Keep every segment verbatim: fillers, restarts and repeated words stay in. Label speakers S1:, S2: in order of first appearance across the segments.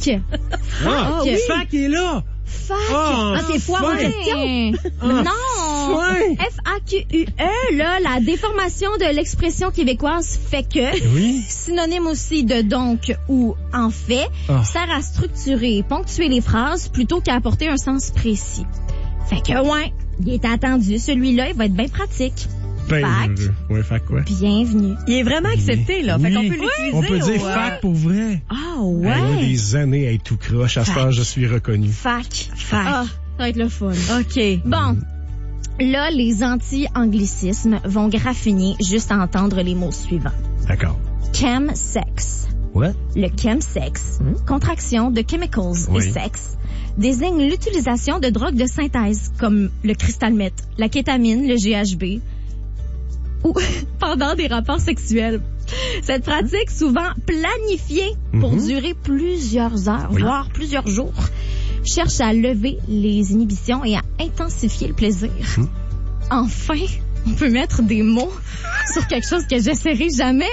S1: Fac.
S2: Ah,
S1: Fac.
S2: Fac est là.
S1: Fac.
S2: Ah,
S1: Ah, c'est foire en
S2: fin.
S1: question.
S2: Ah,
S1: Non.
S2: fin.
S1: F A Q U E, là, la déformation de l'expression québécoise fait que.
S2: Oui.
S1: Synonyme aussi de donc ou en fait,
S2: Ah.
S1: sert à structurer et ponctuer les phrases plutôt qu'à apporter un sens précis. Fait que, ouais, il est attendu. Celui-là, il va être bien pratique.
S2: Ben,
S1: Fac.
S2: euh, ouais, fac, ouais.
S1: Bienvenue.
S3: Il est vraiment accepté, là. Fait
S2: Oui.
S3: qu'on peut l'utiliser.
S2: On peut dire
S3: au, euh,
S2: fac pour vrai.
S3: Ah,
S2: Ouais.
S3: ouais.
S2: Des années à être tout croche. À ce
S1: Fac.
S2: temps, je suis reconnu.
S1: Fac.
S3: Fac.
S1: Ah, ça va être le fun.
S3: OK.
S1: Bon. Là, les anti-anglicismes vont graffiner juste à entendre les mots suivants.
S2: D'accord.
S1: Chemsex.
S2: What?
S1: Le chemsex, contraction de chemicals
S2: Oui.
S1: et sexe, désigne l'utilisation de drogues de synthèse comme le crystal meth, la kétamine, le G H B ou pendant des rapports sexuels. Cette pratique, souvent planifiée pour
S2: Mhm.
S1: durer plusieurs heures,
S2: Oui.
S1: voire plusieurs jours, cherche à lever les inhibitions et à intensifier le plaisir.
S2: Mhm.
S1: Enfin, on peut mettre des mots sur quelque chose que j'essaierai jamais.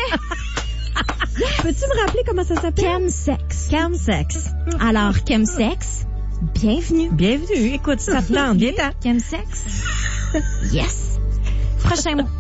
S3: Peux-tu me rappeler comment ça s'appelle?
S1: Chemsex.
S3: Chemsex.
S1: Alors, chemsex, bienvenue.
S3: Bienvenue. Écoute, ça te tente. Viens t'en.
S1: Chemsex. Yes. Prochain mot.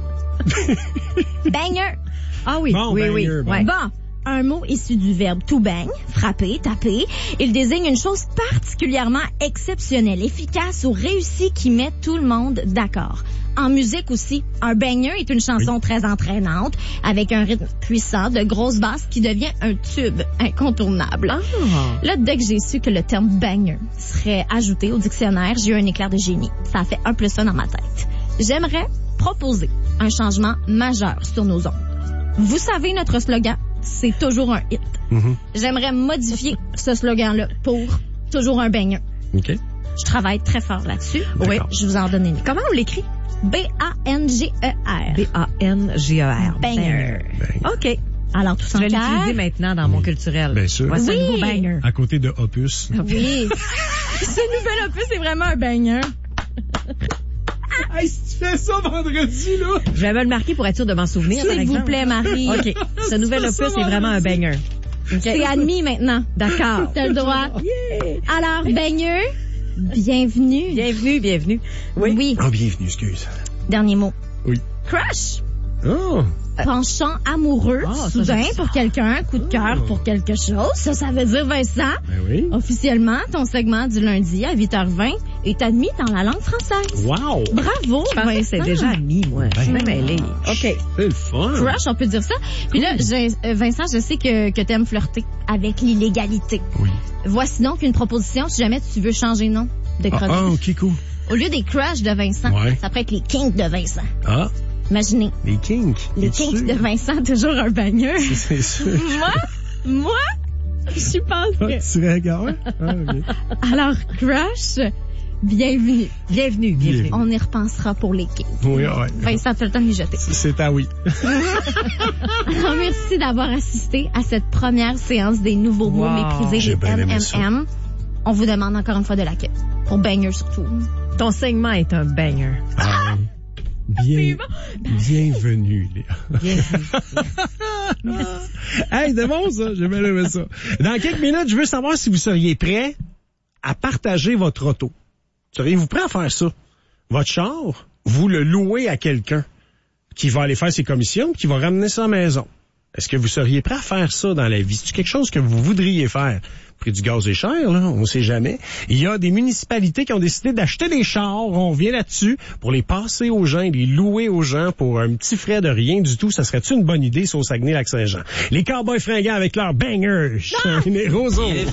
S1: Banger.
S3: Ah oui,
S2: Bon,
S3: oui,
S2: banger,
S3: oui.
S2: bon.
S3: Ouais.
S1: Bon, un mot issu du verbe to bang, frapper, taper. Il désigne une chose particulièrement exceptionnelle, efficace ou réussie qui met tout le monde d'accord. En musique aussi, un banger est une chanson
S2: Oui.
S1: très entraînante, avec un rythme puissant, de grosses basses qui devient un tube incontournable.
S3: Ah.
S1: Là, dès que j'ai su que le terme banger serait ajouté au dictionnaire, j'ai eu un éclair de génie. Ça a fait un plus un dans ma tête. J'aimerais proposer un changement majeur sur nos ondes. Vous savez, notre slogan, c'est toujours un hit.
S2: Mhm.
S1: J'aimerais modifier ce slogan-là pour toujours un banger.
S2: OK.
S1: Je travaille très fort là-dessus.
S2: D'accord.
S1: Oui, je vous en donne une.
S3: Comment on l'écrit?
S1: B A N G E R.
S3: B A N G E R.
S1: Banger.
S2: Ben,
S3: OK.
S1: Alors, tout
S3: Je
S1: ça
S3: vais l'utiliser maintenant dans mon culturel.
S2: Bien sûr.
S3: Voici
S1: Oui.
S3: un nouveau banger.
S2: à côté de Opus.
S1: Oui. Ce nouvel opus est vraiment un banger.
S2: Hey, si tu fais ça vendredi, là!
S3: Je vais me le marquer pour être sûr de m'en souvenir, par
S1: S'il vous
S3: exemple.
S1: plaît, Marie.
S3: OK. Ce nouvel opus est vraiment un banger. OK.
S1: C'est admis maintenant.
S3: D'accord.
S1: T'as le droit. Alors, banger, bienvenue.
S3: Bienvenue, bienvenue. Oui.
S1: Oui.
S2: Oh, bienvenue, excuse.
S1: Dernier mot.
S2: Oui.
S1: Crush.
S2: Oh!
S1: Penchant amoureux,
S3: Ah, ça,
S1: soudain
S3: j'aime ça.
S1: pour quelqu'un, coup de cœur pour quelque chose. Ça, ça veut dire, Vincent,
S2: Ben oui.
S1: officiellement, ton segment du lundi à huit heures vingt est admis dans la langue française.
S2: Wow!
S1: Bravo,
S3: Je pensais que c'était
S1: Vincent.
S3: déjà admis, moi. Je suis même mêlée. OK.
S2: C'est le fun!
S1: Crush, on peut dire ça. Puis là, j'ai- euh, Vincent, je sais que, que t'aimes flirter avec l'illégalité.
S2: Oui.
S1: Voici donc une proposition si jamais tu veux changer de nom de
S2: Ah,
S1: chronique.
S2: ah, OK, cool.
S1: Au lieu des crushs de Vincent,
S2: Ouais.
S1: ça pourrait être les kinks de Vincent.
S2: Ah,
S1: Imaginez,
S2: les kinks.
S1: les
S2: Es-tu
S1: kinks
S2: sûr?
S1: de Vincent, toujours un bagneux.
S2: C'est sûr.
S1: Moi, moi, je suis pas
S2: Ah,
S1: prête.
S2: tu regardes? Ah, OK.
S1: Alors, crush, bienvenue.
S3: Bienvenue, bienvenue.
S1: On y repensera pour les kinks.
S2: Oui, ouais.
S1: Vincent, tu as le temps de les jeter.
S2: C'est à oui.
S1: Alors, merci d'avoir assisté à cette première séance des nouveaux mots
S3: Wow.
S1: méprisés
S2: J'ai
S1: des
S2: bien aimé
S1: M
S2: ça.
S1: M M. On vous demande encore une fois de l'accueil. Pour banger surtout.
S3: Ton segment est un banger.
S2: Ah, bien, bienvenue, Léa.
S3: Bienvenue.
S2: Hey, c'est bon, ça. J'ai bien aimé ça. Dans quelques minutes, je veux savoir si vous seriez prêt à partager votre auto. Seriez-vous prêt à faire ça? Votre char, vous le louez à quelqu'un qui va aller faire ses commissions, qui va ramener ça à la maison. Est-ce que vous seriez prêt à faire ça dans la vie? C'est quelque chose que vous voudriez faire? Le prix du gaz est cher, là, on sait jamais. Il y a des municipalités qui ont décidé d'acheter des chars, on revient là-dessus, pour les passer aux gens, les louer aux gens pour un petit frais de rien du tout. Ça serait-tu une bonne idée, ça, au Saguenay-Lac-Saint-Jean? Les Cowboys fringants avec leur banger, les Roseaux.